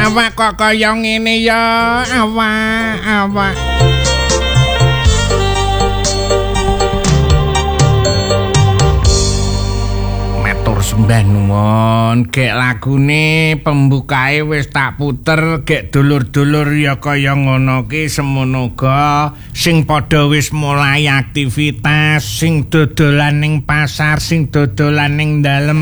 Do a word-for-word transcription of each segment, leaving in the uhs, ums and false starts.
awak kok kaya ngene ya, awak, awak. Matur sembah nuwun, gek lagune pembukae wis tak puter, gek dulur-dulur ya kaya ngono ki semono uga sing padha wis mulai aktivitas, sing dodolan ning pasar, sing dodolan ning dalem.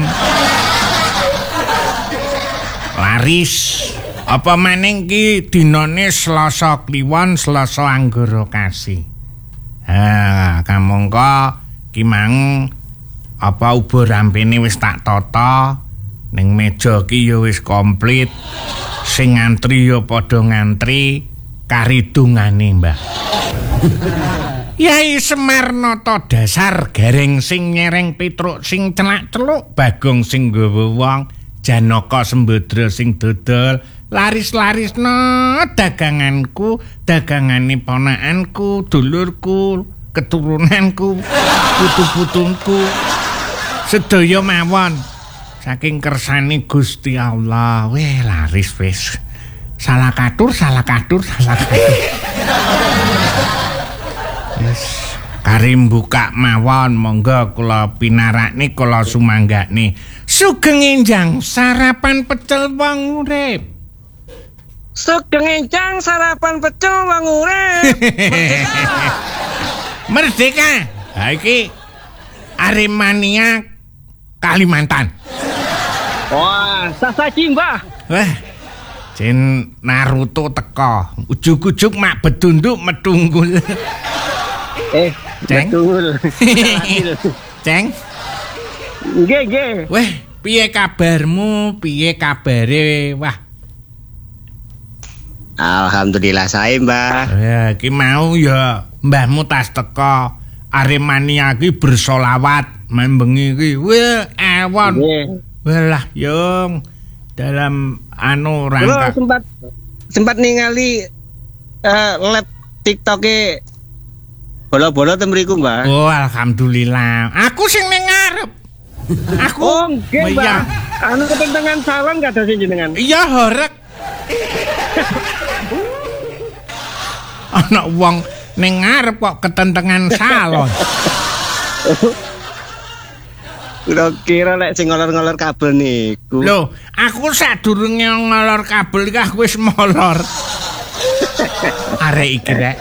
Laris apa maning ki dinane Selasa Kliwon, Selasa Anggara Kasih. Ha, kamangka ki mang apa ubur rampene wis tak tata, ning meja ki ya wis komplit. Sing ngantri ya padha ngantri karidungane, Mbah. Yai Semar nata dasar gareng sing nyereng Petruk sing celak-celuk, Bagong sing nggawa wong, Janaka Sembadra sing dodol, laris-larisno daganganku, dagangane ponakanku, dulurku, keturunanku, putu-putunku, sedaya mawon saking kersane Gusti Allah. Weh laris wis. Salah katur, salah katur, salah katur. Wis karim buka mawon, monggo kula pinarakne, kula sumanggakne. Sugeng enjang sarapan pecel wong urip. Sugeng enjang sarapan pecel wong urip. Merdeka. Ha iki Aremania Kalimantan. Wah, sasaji, Mbah. Wah. Jen Naruto teka, ujug-ujug mak bedunduk metunggul. Eh, Ceng. betul. Ceng. Nggih, nggih. Weh, piye kabarmu? Piye kabare? Wah. Alhamdulillah sae, Mbah. Ya, iki mau ya mbahmu tas teka. Aremania iki bersolawat membengi iki. Wah, ewon. Walah, Yung. Dalam anu rangka. Lo sempat sempat ningali uh, live TikTok-e bola-bola ten mriku, Mbah. Oh, alhamdulillah. Aku sing ning ngarep. Aku. Oh, nggih, Mbah. Anu ketentangan salon kada sing jenengan. Iya, horek. Ana wong ning ngarep kok ketentengan salon. Udah kira lek sing ngolor-ngolor kabel niku. Loh, aku sadurunge ngolor kabel iki aku wis molor. Arek iki rek.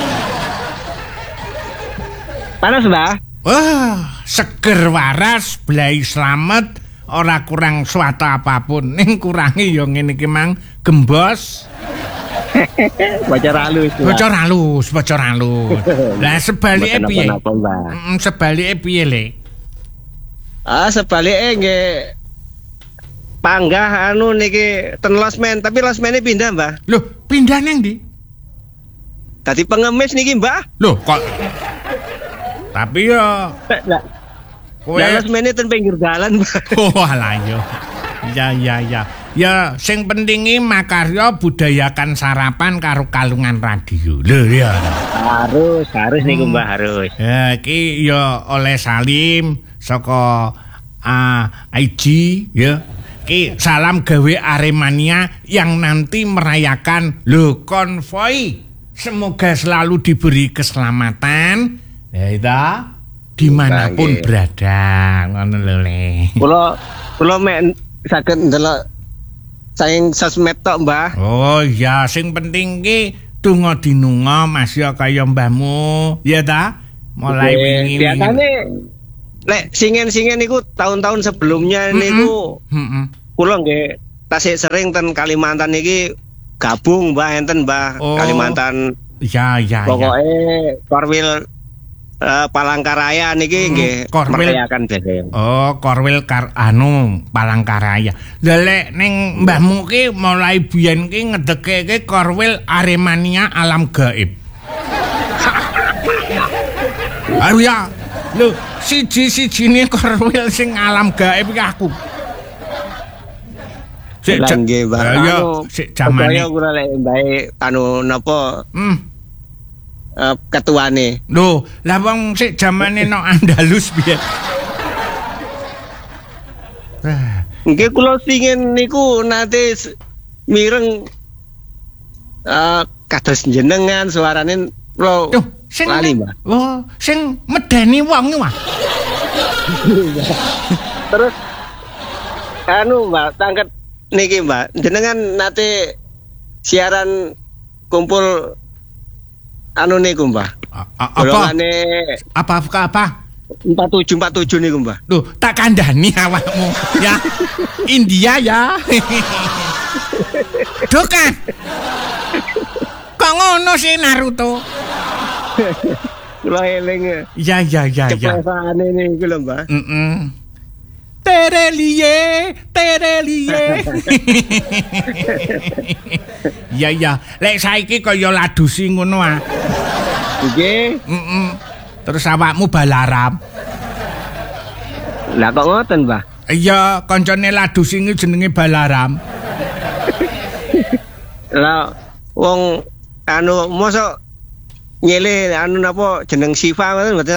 Panas, Mbah? Wah, seger waras, blai slamet, ora kurang suatu apapun. Ning kurangi ya ngene iki mang gembos. Bocor halus. Bocor halus, bocor halus. Lah sebalike piye? Mm, sebalike piye, Le? Ah, sebalike nggih panggah anu niki ten losmen, tapi losmene pindah, Mbah. Loh, pindah nang ndi? Dadi pengemis niki, Mbah. Loh, kok tapi ya kowe losmene ten pinggir dalan, Mbah. Oh, alah yo. Ya ya ya. Ya, sing pentingi makarya budayakan sarapan karo kalungan radio. Lho ya. Harus, harus hmm. niku, Mbah, harus. Ya, iki ya oleh Salim saka uh, I G ya. Ki salam gawe Aremania yang nanti merayakan lo konvoi. Semoga selalu diberi keselamatan. Ya itu dimanapun berada. Ngono lho, Le. Kula kula mek saged ndelok saking sosmed tok, Mbah. Oh iya, sing penting ki donga dinunga Mas ya kaya mbahmu. Ya ta? Mulai wingi. Biasane lek singen-singen niku tahun-tahun sebelumnya mm-hmm. niku mm-hmm. kula nggih tasih sering ten Kalimantan niki gabung, Mbah, enten, Mbah. Oh. Kalimantan. Ya ya. Pokoke Korwil uh, Palangkaraya niki nggih mm, merayakan biasa. Oh, Korwil kar anu Palangkaraya. Lah lek ning mbahmu ki mulai biyen ki ngedeke ki Korwil Aremania Alam Gaib. Ayo ya. Lho, siji-sijine Korwil sing alam gaib iki aku. Sik nggih, Mbah. Ya, sik jamane. Kaya kula lek mbae anu napa? Hmm. Uh, ketuane. Lho, lah wong sik jamane no Andalus piye? Nggih kula singen niku nate mireng uh, kados jenengan suarane lo Duh, sing lali, Mbah. Oh, sing medeni wong iki, Mas. Terus anu Mbak, tangket niki Mbak, jenengan nate siaran kumpul anu niku Mbak. A- a- apa? Golongane Apa apa? empat tujuh empat tujuh niku Mbak. Duh, tak kandhani awakmu. Ya. India ya. Dokan. Kok ngono sih Naruto? Kula eling. Ya ya ya ya. Keplesane niku lho Mbak. Heeh. Terelie, terelie. Ya ya, lek saiki kaya ladusi ngono ah. Nggih. Heeh. Terus awakmu balaram. Lah kok ngoten, Mbah? Iya, kancane ladusi iki jenenge balaram. Lah wong anu mosok nyele anu napa jeneng Siva ngoten mboten.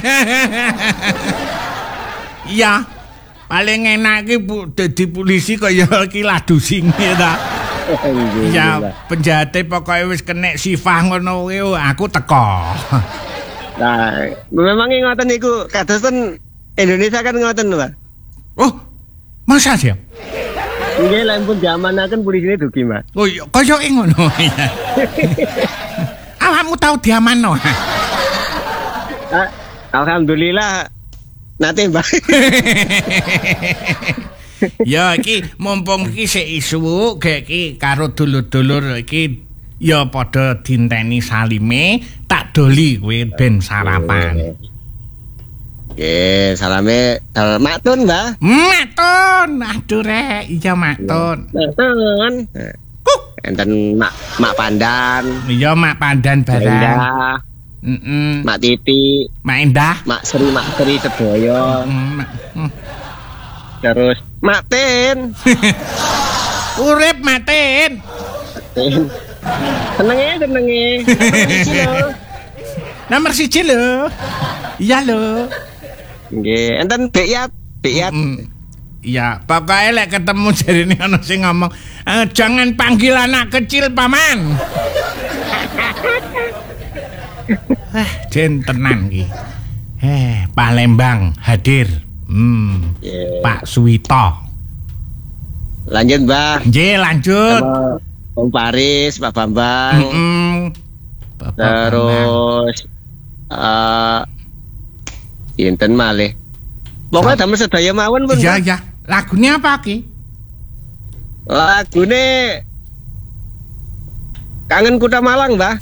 Iya. Paling enak ki dadi polisi kaya iki ladusi iki ta. Ya penjahate pokoke wis kenek sifah ngono kuwi aku teko. Nah, memang ngoten niku kadosten Indonesia kan ngoten, Pak. Oh, masa sih? Nggih, lek pun diamanaken polisine dugi, Mas. Oh, iya, kaya ngono. Awakmu tau diamanno? Ah, alhamdulillah nate, Mbak. Ya iki mumpung iki sik isu gek iki karo dulur-dulur iki ya padha dinteni salime tak doli kowe ben sarapan. Nggih, salame dal matun, Mbah. Matun, aduh rek, iya matun. Matun. Kuk, Enten mak mak pandan, iya mak pandan barang. Endah, Heeh. mak titi, Mak Endah. mak seri mak seri sedaya. Mm, mm. Terus mak tin. Urip matin. Tin. Senenge senenge. Nomor siji lho. Iya lho. Nggih, enten Bekyat, Bekyat. Mm. Iya, pokoknya lek ketemu jarine ana sing ngomong, eh, jangan panggil anak kecil paman. Eh, jen tenan iki. Eh, Palembang hadir. Hmm. Yeah. Pak Suwito. Lanjut, Mbah. Nggih, lanjut. Sama Om Paris, Pak Bambang. Heeh. Bapak Terus eh enten malih. Pokoke damel sedaya mawon pun. Iya, Mbah. iya. Lagune apa ki? Lagune Kangen Kuda Malang, Mbah.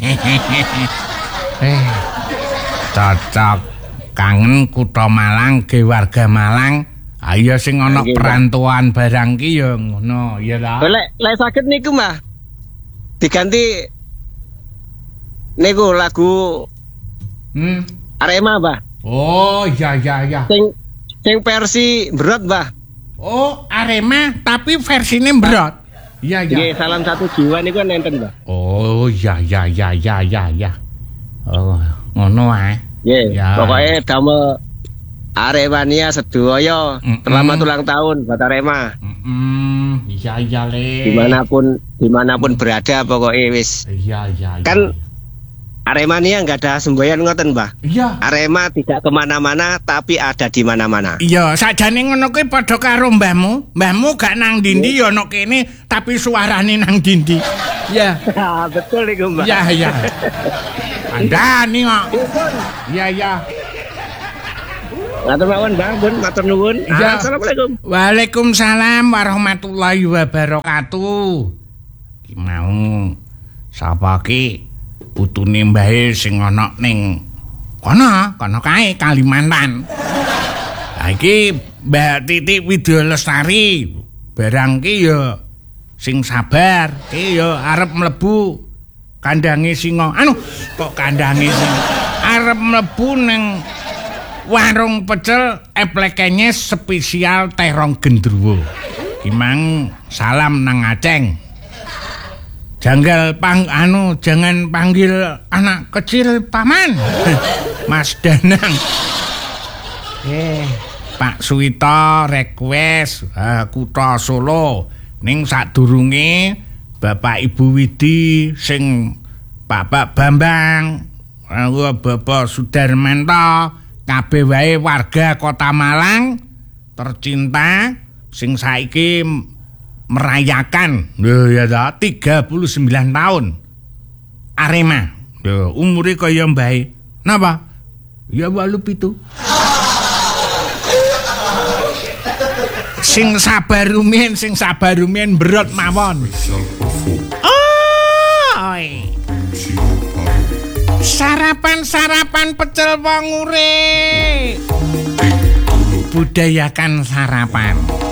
Eh, cocok. Kangen Kutha Malang, ge warga Malang. Ayo sing ana Nggih, Mbah. perantauan barang ki ya ngono, ya ta. Lek lek saged niku, Mbah. Diganti niku lagu Hmm. Arema, Mbah. Oh, iya iya iya. Sing sing versi berat, Mbah. Oh, Arema tapi versine mbrot. Iya iya. Nggih, salam satu jiwa niku nenten, Mbah. Oh, iya iya iya iya iya iya. Oh, ngono ae. Nggih, Ya. pokoke damel Aremania sedaya Mm-mm. selamat ulang tahun buat Arema. Heeh, iya iya le. Dimanapun dimanapun berada pokoknya wis. Iya iya iya. Kan Aremania nggak ada semboyan ngoten, Mbah. iya. Arema tidak kemana-mana tapi ada di mana-mana. Iya, sakjane ngono kuwi padha karo mbahmu. Mbahmu gak nang dindi ya ana kene, tapi suarane nang dindi. Iya. Betul niku, Mbah. Iya, iya. Andani kok. Iya, iya. Matur nuwun, Mbah, pun matur nuwun. Iya. Assalamualaikum. Waalaikumsalam warahmatullahi wabarakatuh. Ki mau sapa ki putune mbahe sing ana ning kono, kono kae Kalimantan. Ha iki Mbak Titi Widya Lestari. Barang ki ya sing sabar, ki ya arep mlebu kandange singa. Anu, kok kandange singa? Arep mlebu ning warung pecel eplekennya spesial terong gendruwo. Gimang salam nang Aceng. Janggal pang anu jangan panggil anak kecil paman. Mas Danang. Eh, Pak Suwito request uh, Kutha Solo ning sadurunge Bapak Ibu Widi sing Bapak Bambang, Bapak Sudarmanto, kabeh wae warga Kota Malang tercinta sing saiki merayakan lho ya ta tiga puluh sembilan tahun Arema. Lho umure kaya mbae. Napa? Ya walu pitu. Sing sabar rumiyin, sing sabar rumiyin berot mawon. Oi. Sarapan-sarapan pecel wong urip. Budayakan sarapan.